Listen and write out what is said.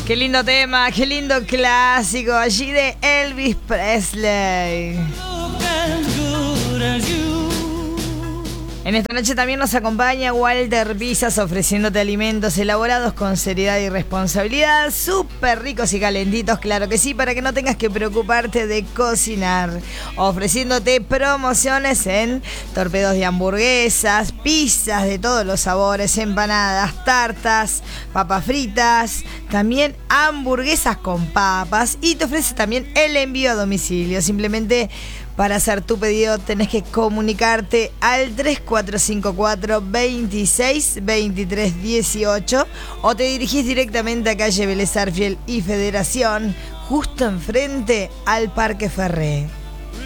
Qué lindo tema, qué lindo clásico allí de Elvis Presley. En esta noche también nos acompaña Walter Pizzas ofreciéndote alimentos elaborados con seriedad y responsabilidad, súper ricos y calentitos, claro que sí, para que no tengas que preocuparte de cocinar. Ofreciéndote promociones en torpedos de hamburguesas, pizzas de todos los sabores, empanadas, tartas, papas fritas, también hamburguesas con papas y te ofrece también el envío a domicilio. Simplemente para hacer tu pedido tenés que comunicarte al 3454 26 23 18 o te dirigís directamente a calle Vélez Sarsfield y Federación, justo enfrente al Parque Ferré.